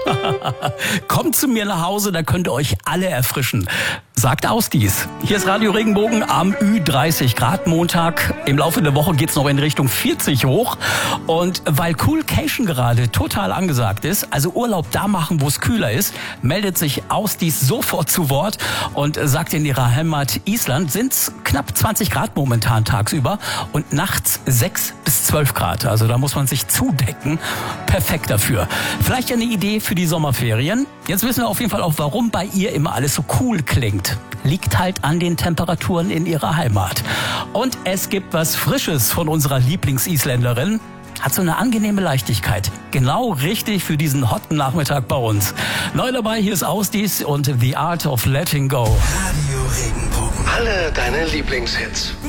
Kommt zu mir nach Hause, da könnt ihr euch alle erfrischen. Sagt Ausdies. Hier ist Radio Regenbogen am Ü30 Grad Montag. Im Laufe der Woche geht's noch in Richtung 40 hoch. Und weil Coolcation gerade total angesagt ist, also Urlaub da machen, wo es kühler ist, meldet sich Ausdies sofort zu Wort und sagt, in ihrer Heimat Island sind's knapp 20 Grad momentan tagsüber und nachts 6 bis 12 Grad. Also da muss man sich zudecken. Perfekt dafür. Vielleicht eine Idee für die Sommerferien. Jetzt wissen wir auf jeden Fall auch, warum bei ihr immer alles so cool klingt. Liegt halt an den Temperaturen in ihrer Heimat. Und es gibt was Frisches von unserer Lieblingsisländerin. Hat so eine angenehme Leichtigkeit. Genau richtig für diesen hotten Nachmittag bei uns. Neu dabei, hier ist Ausdies und The Art of Letting Go. Radio Regenbogen. Alle deine Lieblingshits.